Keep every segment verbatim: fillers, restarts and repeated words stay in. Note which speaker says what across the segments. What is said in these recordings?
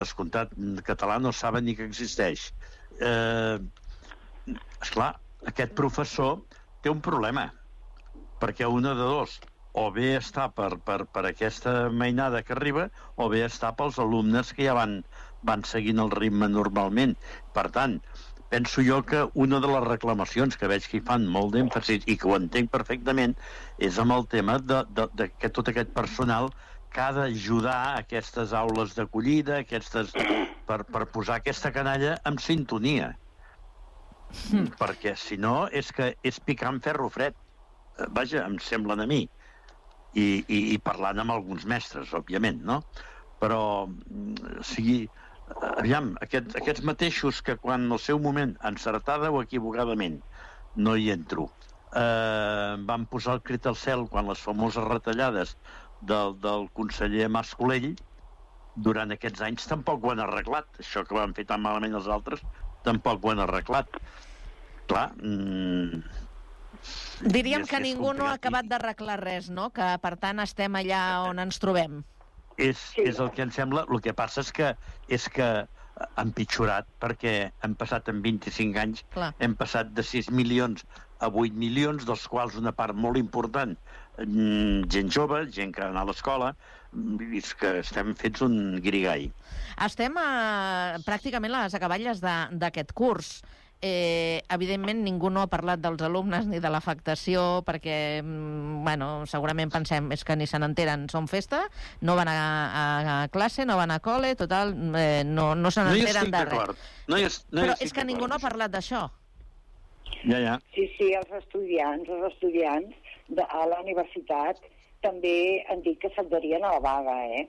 Speaker 1: descomptat, català no saben ni que existeix. Eh, esclar, aquest professor té un problema, perquè una de dos, o bé està per, per, per aquesta mainada que arriba, o bé està pels alumnes que ja van, van seguint el ritme normalment. Per tant, penso jo que una de les reclamacions que veig que hi fan molt d'èmfasis i que ho entenc perfectament és amb el tema de, de, de que tot aquest personal que ha d'ajudar a aquestes aules d'acollida, aquestes, per, per posar aquesta canalla en sintonia. Mm. Perquè, si no, és que és picar en ferro fred. Vaja, em semblen a mi. I, i, i parlant amb alguns mestres, òbviament, no? Però, o sigui, aviam, aquest, aquests mateixos que quan al seu moment, encertada o equivocadament, no hi entro, eh, van posar el crit al cel quan les famoses retallades del, del conseller Mas-Colell, durant aquests anys tampoc ho han arreglat. Això que van fer tan malament els altres, tampoc ho han arreglat. Clar, mmm,
Speaker 2: diríem que ningú no ha acabat d'arreglar res, no? Que, per tant, estem allà on ens trobem.
Speaker 1: És, és el que em sembla. El que passa és que és que han pitjorat, perquè hem passat en vint-i-cinc anys, Clar. hem passat de sis milions a vuit milions, dels quals una part molt important, gent jove, gent que ha anat a l'escola, és que estem fets un guirigall.
Speaker 2: Estem a, pràcticament a les acaballes d'aquest curs. Eh, evidentment ningú no ha parlat dels alumnes ni de l'afectació, perquè bueno, segurament pensem és que ni se n'enteren, són festa, no van a, a, a classe, no van a col·le, total, eh, no, no se n'enteren
Speaker 1: no
Speaker 2: de res.
Speaker 1: No hi es, no hi
Speaker 2: Però és que ningú no ha parlat d'això.
Speaker 1: Ja, ja.
Speaker 3: Sí, sí, els estudiants, els estudiants de, a la universitat també han dit que s'adherien a la vaga, eh?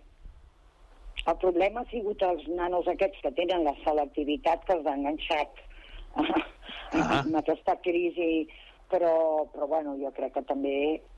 Speaker 3: El problema ha sigut els nanos aquests que tenen la selectivitat que els ha enganxat ah. amb aquesta crisi, però, però bueno, jo crec que també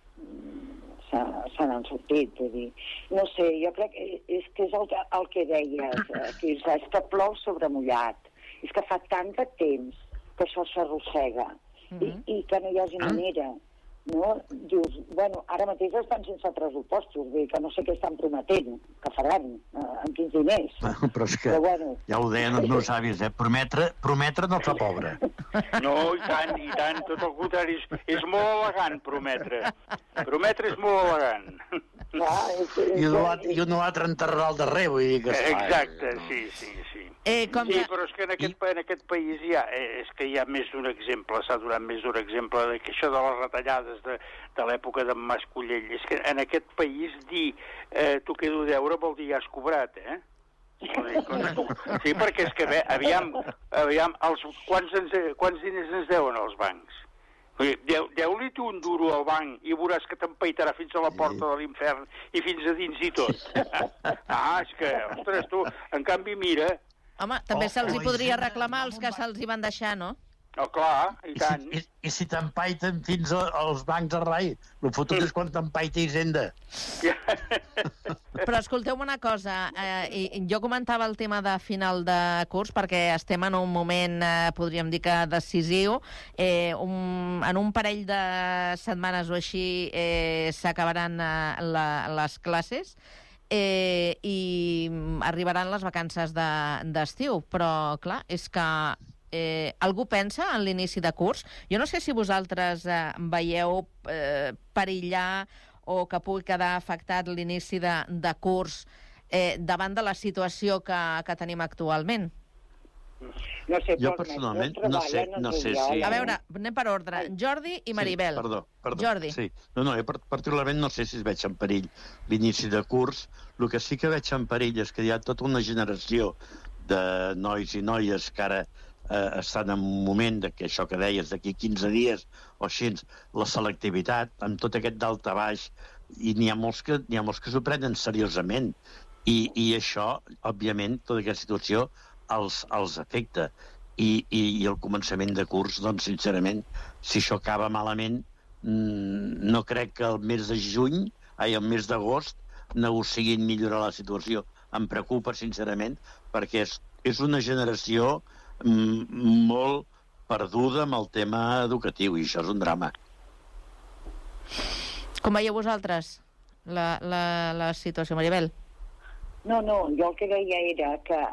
Speaker 3: se, se n'han sortit, vull dir. No sé, jo crec que és que és el, el que deies, que és, és que plou sobre mullat, és que fa tant de temps que això s'arrossega mm-hmm. i, i que no hi hagi ah. manera, no? Dius, bueno, ara mateix estan sense pressupostos, vull dir que no sé què estan prometent que faran, eh, amb quins diners.
Speaker 1: Bueno, però és que, però, bueno, ja ho deien els meus avis, eh? Prometre, prometre no fa pobre.
Speaker 4: No, i tant, i tant, tot el contrari, és, és molt elegant prometre. Prometre és molt elegant.
Speaker 3: Ah, és, és,
Speaker 1: I, un altre, I un altre enterrar al darrer, vull dir que...
Speaker 4: Exacte, sí, sí, sí.
Speaker 2: Eh, com
Speaker 4: sí,
Speaker 2: que...
Speaker 4: però és que en aquest, en aquest país hi ha, eh, és que hi ha més d'un exemple, s'ha donat més d'un exemple de que això de les retallades de, de l'època d'en Mas-Colell, és que en aquest país dir eh, t'ho quedo deure vol dir ja has cobrat, eh? Sí, perquè és que, bé, aviam, aviam els, quants, ens, quants diners ens deuen els bancs? Deu, deu-li tu un duro al banc i veuràs que t'empaitarà fins a la porta de l'infern i fins a dins i tot. Ah, és que, ostres, tu, en canvi, mira...
Speaker 2: Home, també oh, se'ls hi podria reclamar els que se'ls hi van deixar, no?
Speaker 4: Oh, clar, i tant.
Speaker 1: I si, i, i si t'empaiten fins a, als bancs a rai, el fotut és quan t'empaita Hisenda.
Speaker 2: Però escolteu una cosa, eh, i jo comentava el tema de final de curs perquè estem en un moment, eh, podríem dir que decisiu, eh, un, en un parell de setmanes o així eh, s'acabaran eh, la, les classes, Eh, i arribaran les vacances d'estiu, de, però clar, és que eh, algú pensa en l'inici de curs. Jo no sé si vosaltres eh, veieu eh, perillar o que pugui quedar afectat l'inici de, de curs eh, davant de la situació que, que tenim actualment.
Speaker 3: No sé,
Speaker 1: jo personalment no sé, no sé si...
Speaker 2: A veure, anem per ordre. Jordi i Maribel.
Speaker 1: Sí, perdó, perdó.
Speaker 2: Jordi.
Speaker 1: Sí. No, no, jo particularment no sé si es veig en perill l'inici de curs. El que sí que veig en perill és que hi ha tota una generació de nois i noies que ara eh, estan en un moment de que això que deies d'aquí quinze dies o així, la selectivitat, amb tot aquest daltabaix, i n'hi ha molts que n'hi ha molts que s'ho prenen seriosament. I, i això, òbviament, tota aquesta situació els, els afecta. I, i, i el començament de curs, doncs, sincerament, si això acaba malament, mmm, no crec que el mes de juny, ai, el mes d'agost, negociïn millorar la situació. Em preocupa, sincerament, perquè és, és una generació mm, molt perduda amb el tema educatiu, i això és un drama.
Speaker 2: Com veieu vosaltres la, la, la situació, Maribel?
Speaker 3: No, no, jo el que deia era que